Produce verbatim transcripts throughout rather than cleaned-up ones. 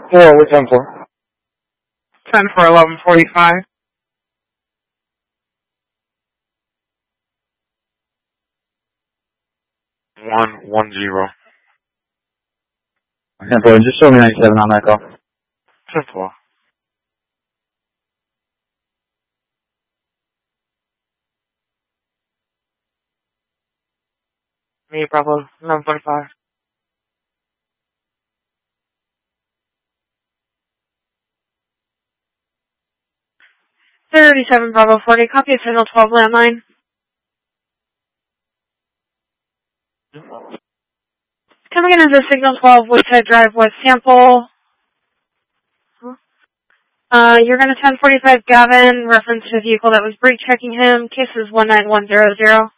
Four, what's ten for? ten for eleven forty-five. One, one zero. ten for, just show me ninety-seven on that call. ten four. Me, Bravo, eleven forty-five. thirty-seven Bravo forty, copy of signal twelve landline. Coming in as a signal twelve, Woodside Drive, West Sample. Uh, you're going to ten forty-five Gavin, reference to a vehicle that was brake checking him. Case is one nine one zero zero.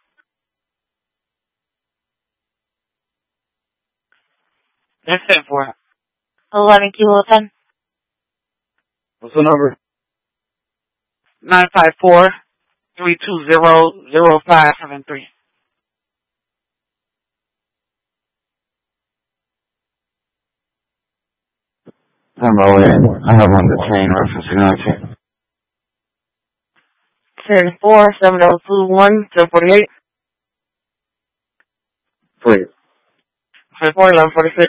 That's ten four. eleven Kilo ten. What's the number? Nine five four three two zero zero five seven three. I'm rolling. I have on the chain referencing nineteen. thirty-four seven zero two one ten forty-eight. Please. thirty-four eleven forty-six.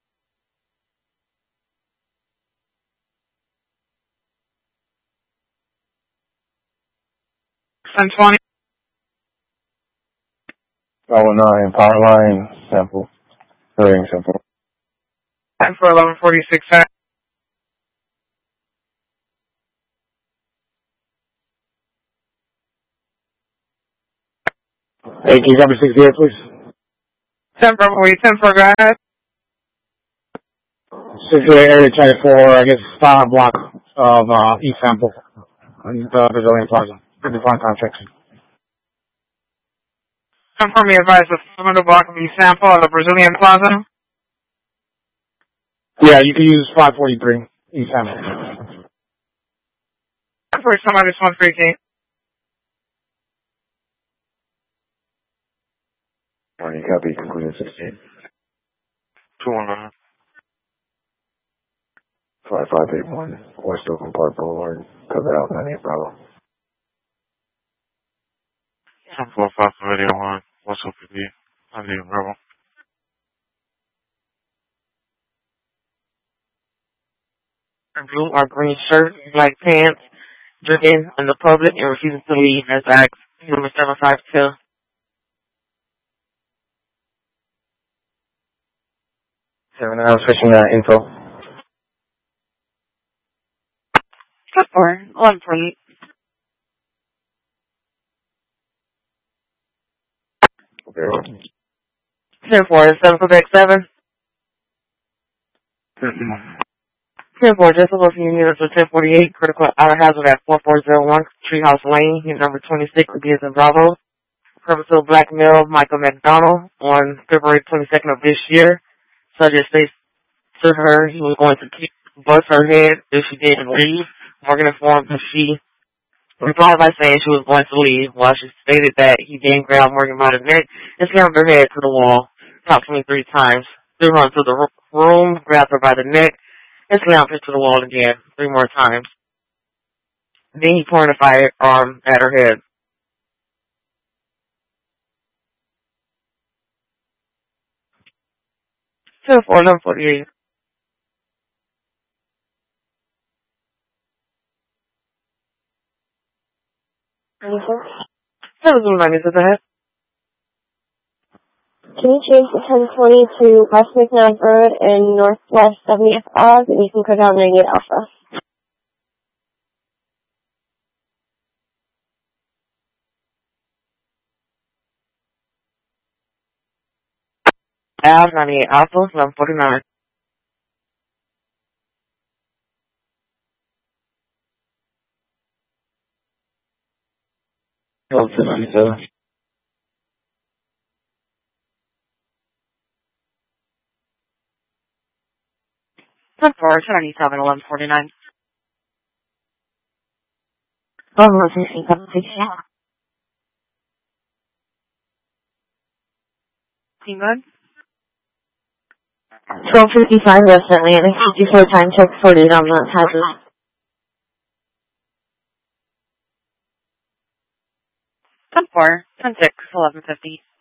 ten twenty. Oh nine, power line, sample. Hurrying sample. ten for eleven forty-six. Hey, can you grab me sixty-eight, please? ten for wait, ten for go ahead. sixty-eight, area check for, I guess, five block of uh, East Sample. The Brazilian Plaza. fifty-five contracts. Confirm me advised the fundamental block of the sample of the Brazilian Plaza. Yeah, you can use five forty-three East Sample. For somebody one fifteen. Morning, copy, concluding sixteen. two one nine. five five eight one, West Oakland Park Boulevard, cover out ninety-eight Bravo. ten four five video one. What's up with you? I'm the Rebel. Blue or green shirt, black pants, drinking in the public and refusing to leave as asked. Number seven five two. Seven, I was switching that info. Good for eleven twenty. Okay. ten four seven Quebec seven. ten four, just a little few units for ten forty-eight, critical outer hazard at four four zero one, Treehouse Lane, unit number twenty-six, would be as in Bravo. Purposeful blackmail Michael McDonald on February twenty-second of this year. Subject states to her he was going to keep, bust her head if she didn't leave. Morgan informed that she replied by saying she was going to leave, while she stated that he then grabbed Morgan by the neck and slammed her head to the wall approximately three times. Threw her into the room, grabbed her by the neck, and slammed her to the wall again three more times. Then he pointed a firearm at her head. ten four eleven forty-eight. seven zero nine is ahead. Can you change the ten twenty to West McNabb Road and Northwest seventieth Ave, and you can click out ninety-eight Alpha. Ave, ninety-eight Alpha, eleven forty-nine. twelve to ninety-seven. ten four, ninety-seven, eleven forty-nine. Bravo sixteen, seven Team good? twelve fifty-five West Atlantic, fifty-four time check sorted on the hazard. ten four, ten six, eleven fifty.